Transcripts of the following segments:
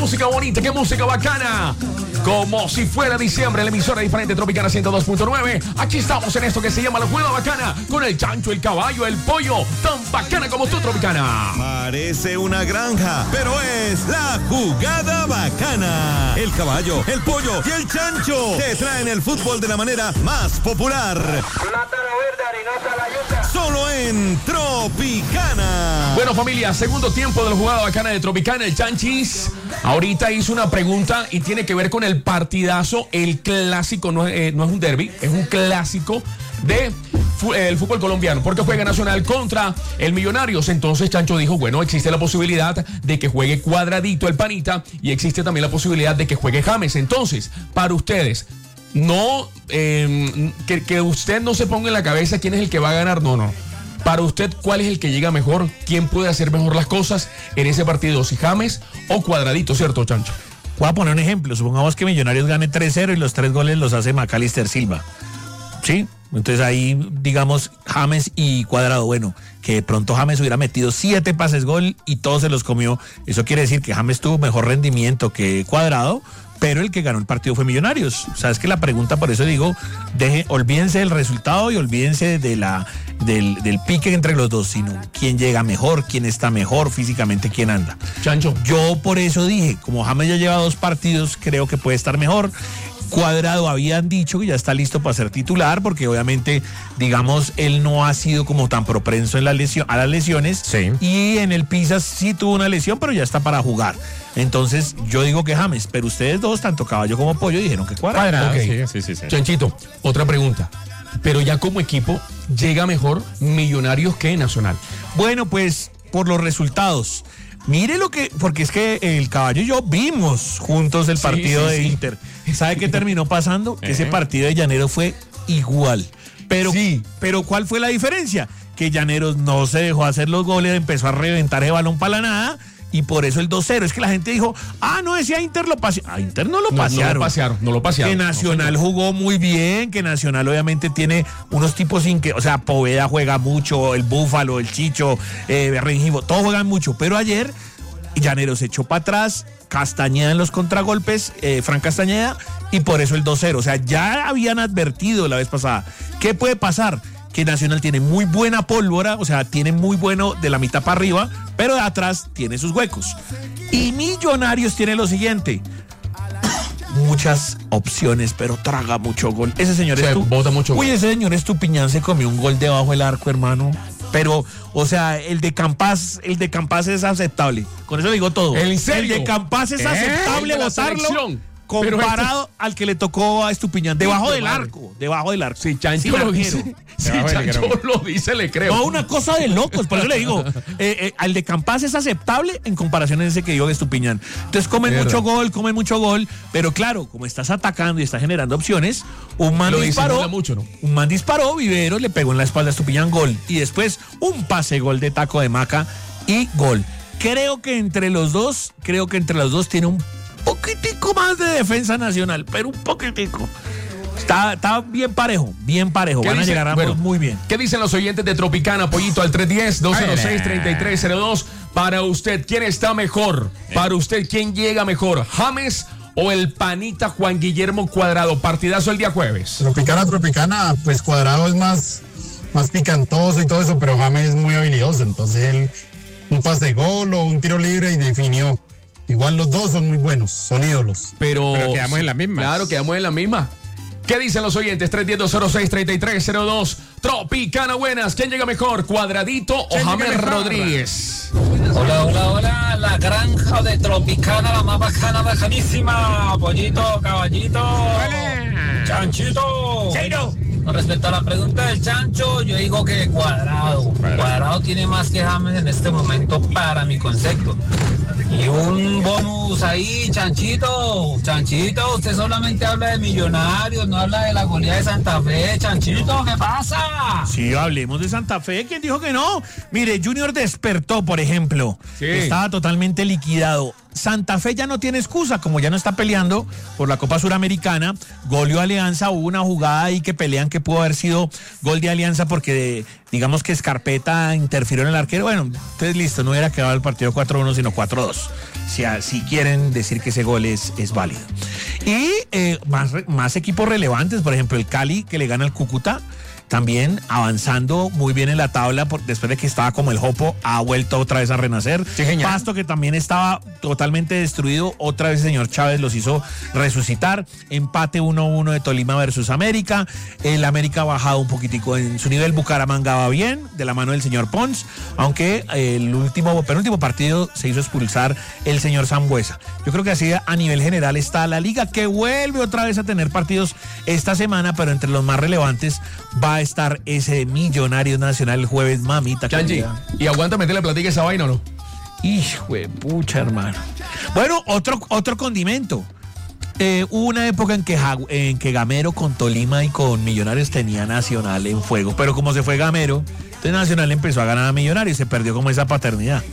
Música bonita, qué música bacana. Como si fuera diciembre, la emisora diferente Tropicana 102.9. Aquí estamos en esto que se llama La Jugada Bacana, con el chancho, el caballo, el pollo, tan bacana como tú, Tropicana. Parece una granja, pero es La Jugada Bacana. El caballo, el pollo y el chancho te traen el fútbol de la manera más popular. Solo en Tropicana. Bueno, familia, segundo tiempo de La Jugada Bacana de Tropicana. El Chanchis ahorita hizo una pregunta y tiene que ver con el partidazo, el clásico, no es un derbi, es un clásico de el fútbol colombiano, porque juega Nacional contra el Millonarios. Entonces Chancho dijo, bueno, existe la posibilidad de que juegue Cuadradito el panita y existe también la posibilidad de que juegue James. Entonces, para ustedes, no que usted no se ponga en la cabeza quién es el que va a ganar, no. Para usted, ¿cuál es el que llega mejor? ¿Quién puede hacer mejor las cosas en ese partido? ¿Si James o Cuadradito, cierto, Chancho? Voy a poner un ejemplo. Supongamos que Millonarios gane 3-0 y los 3 goles los hace Macalister Silva. ¿Sí? Entonces ahí, digamos, James y Cuadrado. Bueno, que de pronto James hubiera metido 7 pases gol y todos se los comió. Eso quiere decir que James tuvo mejor rendimiento que Cuadrado, pero el que ganó el partido fue Millonarios. O sea, es que la pregunta, por eso digo, olvídense del resultado y olvídense del pique entre los dos, sino quién llega mejor, quién está mejor físicamente, quién anda. Chancho. Yo por eso dije, como James ya lleva 2 partidos, creo que puede estar mejor. Cuadrado habían dicho que ya está listo para ser titular, porque obviamente, digamos, él no ha sido como tan propenso a las lesiones. Sí. Y en el Pisa sí tuvo una lesión, pero ya está para jugar. Entonces, yo digo que James, pero ustedes dos, tanto Caballo como Pollo, dijeron que Cuadrado. Okay. Sí. Chanchito, otra pregunta. Pero ya como equipo, ¿llega mejor Millonarios que Nacional? Bueno, pues, por los resultados. Mire porque es que el Caballo y yo vimos juntos el partido de Inter. ¿Sabe qué terminó pasando? Que ese partido de Llaneros fue igual. Pero ¿cuál fue la diferencia? Que Llaneros no se dejó hacer los goles, empezó a reventar ese balón para la nada. Y por eso el 2-0. Es que la gente dijo, no, decía Inter lo pasearon. A Inter no lo pasearon. No lo pasearon. Que Nacional jugó muy bien, que Nacional obviamente tiene unos tipos o sea, Poveda juega mucho, el Búfalo, el Chicho, Rengifo, todos juegan mucho. Pero ayer, Llaneros se echó para atrás, Castañeda en los contragolpes, Fran Castañeda, y por eso el 2-0. O sea, ya habían advertido la vez pasada. ¿Qué puede pasar? Que Nacional tiene muy buena pólvora, o sea, tiene muy bueno de la mitad para arriba, pero de atrás tiene sus huecos. Y Millonarios tiene lo siguiente: muchas opciones, pero traga mucho gol. Ese señor bota mucho gol. Ese señor Estupiñán se comió un gol debajo del arco, hermano. Pero, o sea, el de Campas es aceptable. Con eso le digo todo. ¿En serio? El de Campas es aceptable votarlo. Comparado al que le tocó a Estupiñán, debajo del arco. Si Chancho lo dice, le creo. No, una cosa de locos, por eso le digo, al de Campas es aceptable en comparación a ese que dio Estupiñán. Entonces comen mucho gol, pero claro, como estás atacando y estás generando opciones, un man disparó, mucho, ¿no? Vivero le pegó en la espalda a Estupiñán, gol, y después un pase gol de taco de Maca y gol. Creo que entre los dos tiene un poquitico más de defensa Nacional, pero un poquitico. Está bien parejo. Van a llegar ambos muy bien. ¿Qué dicen los oyentes de Tropicana, Pollito, al 310-206-3302? Para usted, ¿quién está mejor? Para usted, ¿quién llega mejor? ¿James o el panita Juan Guillermo Cuadrado? Partidazo el día jueves. Tropicana, pues Cuadrado es más picantoso y todo eso, pero James es muy habilidoso. Entonces él, un pase de gol o un tiro libre y definió. Igual los dos son muy buenos, son ídolos. Pero quedamos en la misma. Claro, quedamos en la misma. ¿Qué dicen los oyentes? 310-206-3302. Tropicana, buenas. ¿Quién llega mejor? ¿Cuadradito o James Rodríguez? Hola. La granja de Tropicana, la más bacanísima. Pollito, caballito. Chanchito. Con respecto a la pregunta del Chancho, yo digo que Cuadrado tiene más que James en este momento para mi concepto. Y un bonus ahí, Chanchito, usted solamente habla de Millonarios, no habla de la goleada de Santa Fe. Chanchito, ¿qué pasa? Sí, hablemos de Santa Fe. ¿Quién dijo que no? Mire, Junior despertó, por ejemplo. Sí. Estaba totalmente liquidado. Santa Fe ya no tiene excusa, como ya no está peleando por la Copa Suramericana, goleó Alianza, hubo una jugada ahí que pelean que pudo haber sido gol de Alianza porque digamos que Scarpeta interfirió en el arquero. Bueno, entonces listo, no hubiera quedado el partido 4-1 sino 4-2, si quieren decir que ese gol es válido. Y más equipos relevantes, por ejemplo el Cali que le gana al Cúcuta, también avanzando muy bien en la tabla después de que estaba como el Jopo, ha vuelto otra vez a renacer. Sí, Pasto, que también estaba totalmente destruido, otra vez el señor Chávez los hizo resucitar. Empate 1-1 de Tolima versus América. El América ha bajado un poquitico en su nivel. Bucaramanga va bien, de la mano del señor Pons, aunque el penúltimo partido se hizo expulsar el señor Sambuesa. Yo creo que así a nivel general está la liga, que vuelve otra vez a tener partidos esta semana, pero entre los más relevantes va a estar ese Millonarios Nacional el jueves, mamita. Chanchi, ¿y aguanta meterle platica esa vaina o no? Hijo de pucha, hermano. Bueno, otro condimento. Hubo una época en que Gamero con Tolima y con Millonarios tenía Nacional en fuego, pero como se fue Gamero, entonces Nacional empezó a ganar a Millonarios y se perdió como esa paternidad.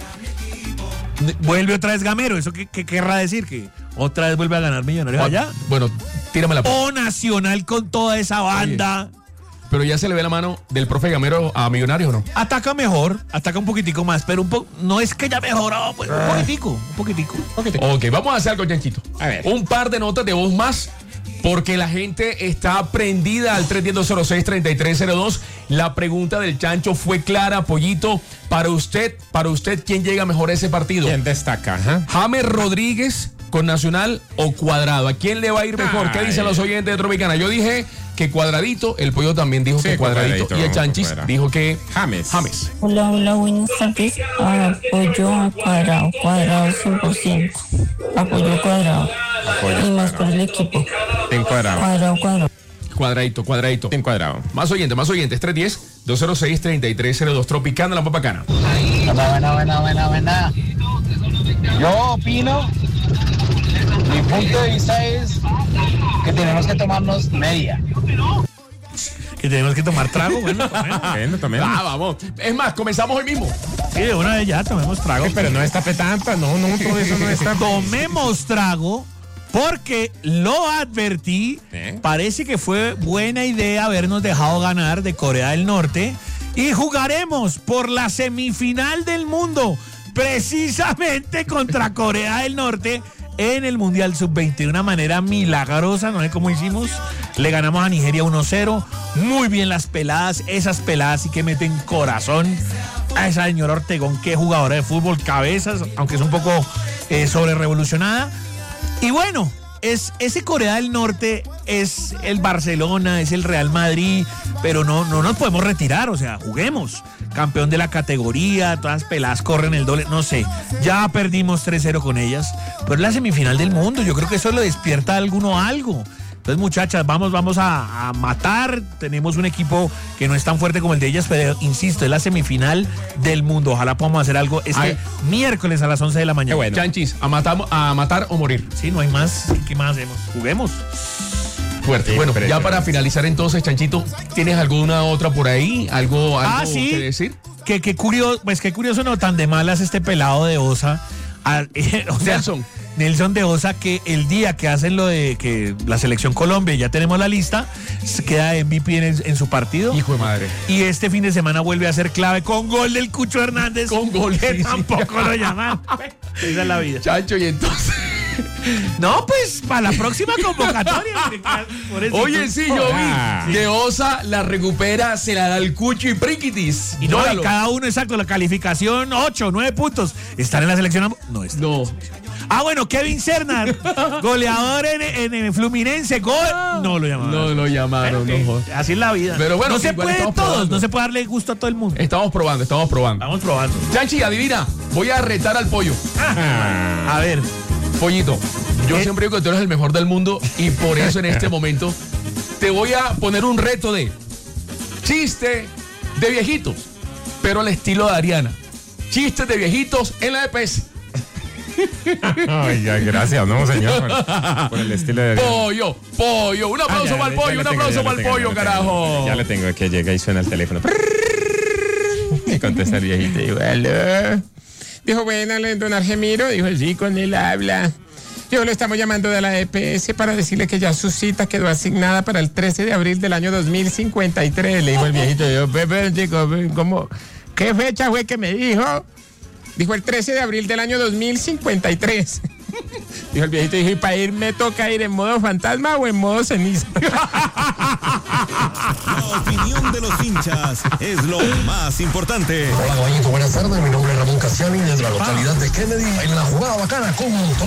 Vuelve otra vez Gamero, ¿eso qué querrá decir? ¿Que otra vez vuelve a ganar Millonarios allá? Bueno, tírame la... O Nacional con toda esa banda... Oye, pero ya se le ve la mano del profe Gamero a Millonarios, ¿o no? Ataca mejor, ataca un poquitico más, pero no es que ya mejoró, pues un poquitico. Ok, vamos a hacer algo, Chanchito. A ver. Un par de notas de voz más, porque la gente está prendida al 310-206-3302. La pregunta del Chancho fue clara, Pollito. Para usted, ¿quién llega mejor a ese partido? ¿Quién destaca? Ajá. James Rodríguez con Nacional o Cuadrado. ¿A quién le va a ir mejor? ¿Qué dicen los oyentes de Tropicana? Yo dije que Cuadradito, el Pollo también dijo que Cuadradito, y el Chanchis dijo que James. Hola, buenas tardes. Apoyo a Cuadrado 100%. Apoyo Cuadrado. Y más por el equipo. Ten Cuadrado. Cuadradito. Ten Cuadrado. Más oyentes, 310-206-3302. Tropicana, la papacana. Buena. Yo opino, mi punto de vista es que tenemos que tomarnos media. Que tenemos que tomar trago, bueno, También. Vamos. Es más, comenzamos hoy mismo. Sí, de una vez ya tomemos trago. Pero no destape tanta, no, todo eso no está. Tomemos trago porque lo advertí. Parece que fue buena idea habernos dejado ganar de Corea del Norte y jugaremos por la semifinal del mundo, precisamente contra Corea del Norte en el Mundial Sub-20 de una manera milagrosa. No sé cómo hicimos. Le ganamos a Nigeria 1-0. Muy bien las peladas. Esas peladas sí que meten corazón. A esa señora Ortegón, que jugadora de fútbol, cabezas, aunque es un poco sobre revolucionada. Y bueno, ese Corea del Norte es el Barcelona, es el Real Madrid, pero no nos podemos retirar, o sea, juguemos. Campeón de la categoría, todas las peladas corren el doble, no sé. Ya perdimos 3-0 con ellas, pero es la semifinal del mundo, yo creo que eso le despierta a alguno algo. Entonces, muchachas, vamos a matar. Tenemos un equipo que no es tan fuerte como el de ellas, pero insisto, es la semifinal del mundo. Ojalá podamos hacer algo miércoles a las 11 de la mañana. Bueno. Chanchis, a matar o morir. Sí, no hay más. ¿Qué más hacemos? Juguemos. Fuerte. Bueno, ya para finalizar entonces, Chanchito, ¿tienes alguna otra por ahí? ¿Algo sí. que decir? Qué curioso, no tan de malas este pelado de Osa. O sea, Nelson de Osa, que el día que hacen lo de que la selección Colombia, ya tenemos la lista, se queda MVP en su partido. Hijo de madre. Y este fin de semana vuelve a ser clave con gol del Cucho Hernández. Con gol, que sí, tampoco lo llaman. Esa es la vida. Chancho, y entonces... No, pues para la próxima convocatoria. Oye, sí, yo vi. De Osa la recupera, se la da el Cucho y Priquitis. Y no, y cada uno, exacto, la calificación 8, 9 puntos. ¿Están en la selección? No está. No. Bueno, Kevin Cernar, goleador en Fluminense, gol. No lo llamaron. No lo llamaron, no. Así es la vida. Pero bueno, no se puede todos, probando. No se puede darle gusto a todo el mundo. Estamos probando. Vamos probando. Chanchi, adivina, voy a retar al Pollo. A ver. Pollito, yo siempre digo que tú eres el mejor del mundo y por eso en este momento te voy a poner un reto de chiste de viejitos, pero al estilo de Ariana. Chistes de viejitos en la EPS. Oiga, gracias, no, señor, por el estilo de Ariana. Pollo, un aplauso para el Pollo, un aplauso para el Pollo, carajo. Ya le tengo, que llega y suena el teléfono. Y contesta el viejito y bueno, Dijo, bueno, don Argemiro. Dijo, sí, con él habla. Yo lo estamos llamando de la EPS para decirle que ya su cita quedó asignada para el 13 de abril del año 2053. Le dijo el viejito, yo, Pepe, chico, ¿cómo? ¿Qué fecha fue que me dijo? Dijo el 13 de abril del año 2053. Dijo el viejito, dijo, ¿y para ir me toca ir en modo fantasma o en modo ceniza? La opinión de los hinchas es lo más importante. Hola, caballito, buenas tardes. Mi nombre es Ramón Cassiani, desde la localidad de Kennedy, en la jugada bacana con